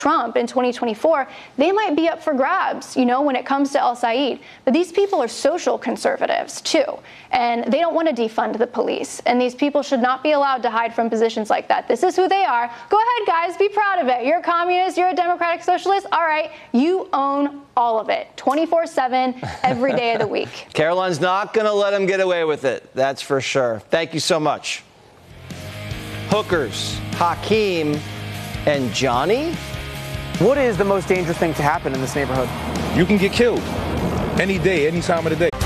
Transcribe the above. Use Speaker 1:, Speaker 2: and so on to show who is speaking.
Speaker 1: Trump in 2024, they might be up for grabs, when it comes to El Sayed. But these people are social conservatives, too, and they don't want to defund the police. And these people should not be allowed to hide from positions like that. This is who they are. Go ahead, guys, be proud of it. You're a communist, you're a democratic socialist. All right, you own all of it, 24/7, every day of the week.
Speaker 2: Caroline's not going to let them get away with it, that's for sure. Thank you so much. Hookers, Hakeem, and Johnny?
Speaker 3: What is the most dangerous thing to happen in this neighborhood?
Speaker 4: You can get killed any day, any time of the day.